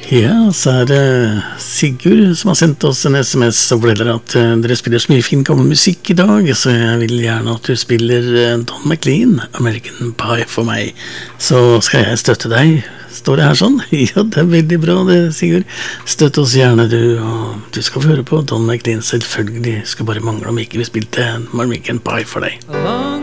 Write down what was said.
Ja, så det Sigurd som har sendt oss en SMS og forteller at dere spiller så mye fin gammel musikk i dag, så jeg vil gjerne at du spiller Don McLean, American Pie for meg. Så skal jeg støtte deg, står det her sånn. Ja, det er veldig bra det, Sigurd. Støtt oss gjerne du, og du skal få høre på Don McLean selvfølgelig. Skal bare mangle om ikke vi spilte American Pie for deg.